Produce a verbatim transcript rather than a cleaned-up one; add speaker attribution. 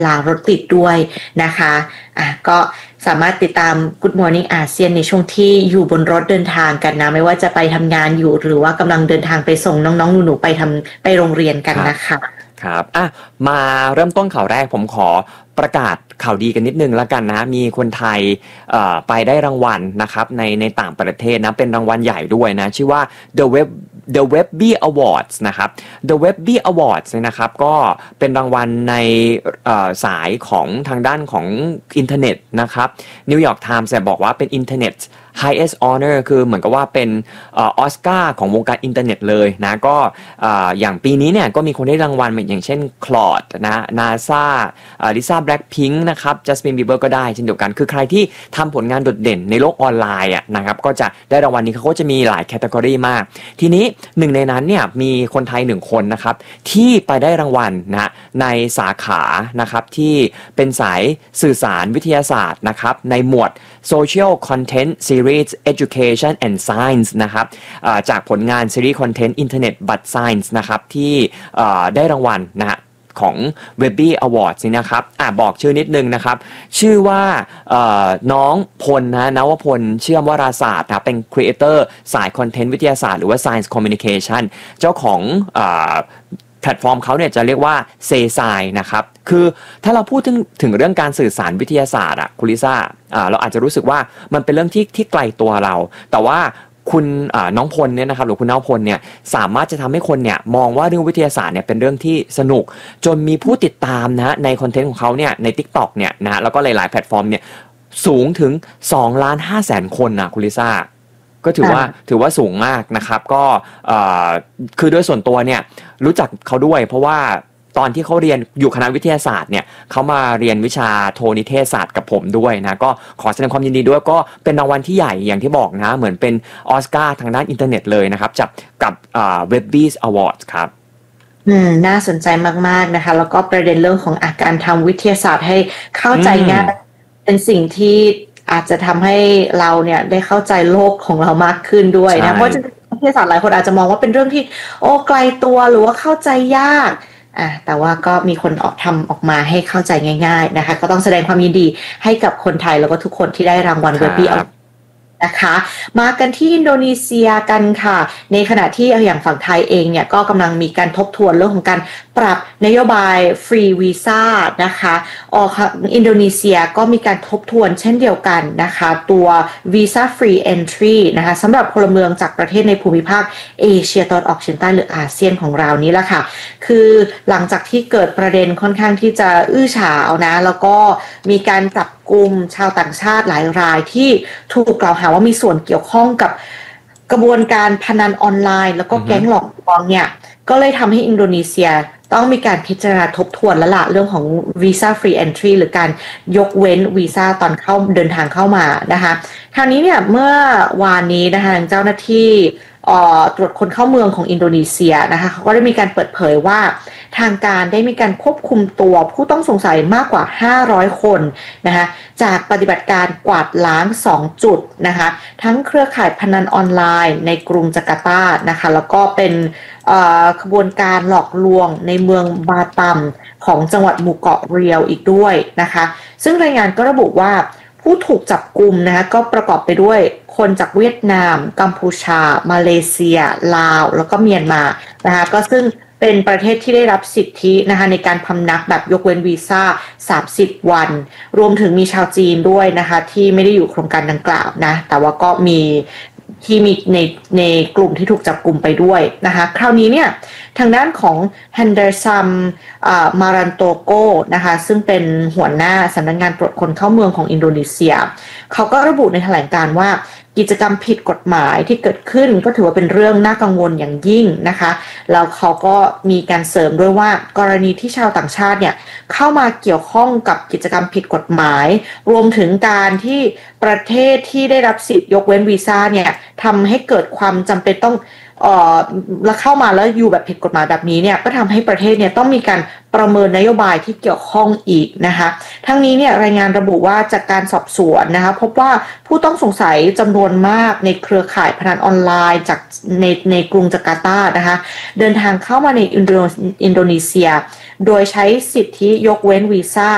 Speaker 1: ลารถติดด้วยนะคะอ่ะก็สามารถติดตาม Good Morning อาเซียนในช่วงที่อยู่บนรถเดินทางกันนะไม่ว่าจะไปทำงานอยู่หรือว่ากำลังเดินทางไปส่งน้องๆหนูๆไปทำไปโรงเรียนกันนะคะ
Speaker 2: ครับอ่ะมาเริ่มต้นข่าวแรกผมขอประกาศข่าวดีกันนิดนึงแล้วกันนะมีคนไทยไปได้รางวัลนะครับในในต่างประเทศนะเป็นรางวัลใหญ่ด้วยนะชื่อว่า The Web The Webby Awards นะครับ The Webby Awards เนี่ยนะครับก็เป็นรางวัลในสายของทางด้านของอินเทอร์เน็ตนะครับ New York Times บอกว่าเป็น Internet highest honor คือเหมือนกับว่าเป็นออสการ์ของวงการอินเทอร์เน็ตเลยนะก็อย่างปีนี้เนี่ยก็มีคนได้รางวัลอย่างเช่นคลอดนะนาซาลิซ่าแบล็คพิงค์นะครับจัสตินบีเบอร์ก็ได้เช่นเดียวกันคือใครที่ทำผลงานโดดเด่นในโลกออนไลน์อ่ะนะครับก็จะได้รางวัลนี้เขาก็จะมีหลายแคตตากรีมากทีนี้หนึ่งในนั้นเนี่ยมีคนไทยหนึ่งคนนะครับที่ไปได้รางวัลนะในสาขานะครับที่เป็นสายสื่อสารวิทยาศาสตร์นะครับในหมวด Social Content Series Education and Science นะครับจากผลงานซีรีส์คอนเทนต์ Internet but Science นะครับที่ได้รางวัลนะฮะของ Webby Awards นี่นะครับอ่ะบอกชื่อนิดนึงนะครับชื่อว่าน้องพลนะนวพลเชื่อมวราศาสตร์นะเป็นครีเอเตอร์สายคอนเทนต์วิทยาศาสตร์หรือว่า Science Communication เจ้าของแพลตฟอร์มเขาเนี่ยจะเรียกว่าเซซายนะครับคือถ้าเราพูดถึงถึงเรื่องการสื่อสารวิทยาศาสตร์อะคุณลิซ่าเราอาจจะรู้สึกว่ามันเป็นเรื่องที่ที่ไกลตัวเราแต่ว่าคุณน้องพลเนี่ยนะครับหรือคุณน้องพลเนี่ยสามารถจะทำให้คนเนี่ยมองว่าเรื่องวิทยาศาสตร์เนี่ยเป็นเรื่องที่สนุกจนมีผู้ติดตามนะในคอนเทนต์ของเขาเนี่ยใน TikTok เนี่ยนะแล้วก็หลายๆแพลตฟอร์มเนี่ยสูงถึงสองล้านห้าแสนคนนะคุณลิซ่าก็ถือว่าถือว่าสูงมากนะครับก็คือโดยส่วนตัวเนี่ยรู้จักเขาด้วยเพราะว่าตอนที่เขาเรียนอยู่คณะวิทยาศาสตร์เนี่ยเขามาเรียนวิชาโทนิเทศศาสตร์กับผมด้วยนะก็ขอแสดงความยินดีด้วยก็เป็นรางวัลที่ใหญ่อย่างที่บอกนะเหมือนเป็นออสการ์ทางด้านอินเทอร์เน็ตเลยนะครับจับกับอ่า Webby Awards ครับ
Speaker 1: อืมน่าสนใจมากๆนะคะแล้วก็ประเด็นเรื่องของอาการทำวิทยาศาสตร์ให้เข้าใจง่ายเป็นสิ่งที่อาจจะทำให้เราเนี่ยได้เข้าใจโลกของเรามากขึ้นด้วยนะเพราะวิทยาศาสตร์หลายคนอาจจะมองว่าเป็นเรื่องที่โอ้ไกลตัวหรือว่าเข้าใจยากอ่ะแต่ว่าก็มีคนออกทำออกมาให้เข้าใจง่ายๆนะคะก็ต้องแสดงความยินดีให้กับคนไทยแล้วก็ทุกคนที่ได้รางวัล Webbyนะคะมากันที่อินโดนีเซียกันค่ะในขณะที่อย่างฝั่งไทยเองเนี่ยก็กำลังมีการทบทวนเรื่องของการปรับนโยบายฟรีวีซ่านะคะออกอินโดนีเซียก็มีการทบทวนเช่นเดียวกันนะคะตัววีซ่าฟรีเอนทรีนะคะสำหรับพลเมืองจากประเทศในภูมิภาคเอเชียตะวันออกเฉียงใต้หรืออาเซียนของเรานี้แหละค่ะคือหลังจากที่เกิดประเด็นค่อนข้างที่จะอื้อฉาวนะแล้วก็มีการจับกลุ่มชาวต่างชาติหลายรายที่ถูกกล่าวหาว่ามีส่วนเกี่ยวข้องกับกระบวนการพนันออนไลน์แล้วก็แก๊งหลอกลวงเนี่ยก็เลยทำให้อินโดนีเซียต้องมีการพิจารณาทบทวนแล้วล่ะเรื่องของวีซ่าฟรีเอนทรีหรือการยกเว้นวีซ่าตอนเข้าเดินทางเข้ามานะคะคราวนี้เนี่ยเมื่อวานนี้นะคะเจ้าหน้าที่ตรวจคนเข้าเมืองของอินโดนีเซียนะคะเขาก็ได้มีการเปิดเผยว่าทางการได้มีการควบคุมตัวผู้ต้องสงสัยมากกว่าห้าร้อยคนนะคะจากปฏิบัติการกวาดล้างสองจุดนะคะทั้งเครือข่ายพนันออนไลน์ในกรุงจาการ์ตานะคะแล้วก็เป็นขบวนการหลอกลวงในเมืองบาตัมของจังหวัดหมู่เกาะเรียวอีกด้วยนะคะซึ่งรายงานก็ระบุว่าผู้ถูกจับกุมนะคะก็ประกอบไปด้วยคนจากเวียดนามกัมพูชามาเลเซียลาวแล้วก็เมียนมานะคะก็ซึ่งเป็นประเทศที่ได้รับสิทธินะคะในการพำนักแบบยกเว้นวีซ่าสามสิบวันรวมถึงมีชาวจีนด้วยนะคะที่ไม่ได้อยู่โครงการดังกล่าวนะแต่ว่าก็มีที่มีในในกลุ่มที่ถูกจับกลุ่มไปด้วยนะคะคราวนี้เนี่ยทางด้านของแฮนเดอร์ซัมมารันโตโกนะคะซึ่งเป็นหัวหน้าสำนักงานตรวจคนเข้าเมืองของอินโดนีเซียเขาก็ระบุในแถลงการณ์ว่ากิจกรรมผิดกฎหมายที่เกิดขึ้นก็ถือว่าเป็นเรื่องน่ากังวลอย่างยิ่งนะคะแล้วเขาก็มีการเสริมด้วยว่ากรณีที่ชาวต่างชาติเนี่ยเข้ามาเกี่ยวข้องกับกิจกรรมผิดกฎหมายรวมถึงการที่ประเทศที่ได้รับสิทธิยกเว้นวีซ่าเนี่ยทำให้เกิดความจำเป็นต้องเอ่อแล้วเข้ามาแล้วอยู่แบบผิดกฎหมายแบบนี้เนี่ยก็ทำให้ประเทศเนี่ยต้องมีการประเมินนโยบายที่เกี่ยวข้องอีกนะคะทั้งนี้เนี่ยรายงานระบุว่าจากการสอบสวนนะคะพบว่าผู้ต้องสงสัยจำนวนมากในเครือข่ายพนันออนไลน์จากในในกรุงจาการ์ตานะคะเดินทางเข้ามาในอินโดนีเซียโดยใช้สิทธิยกเว้นวีซ่า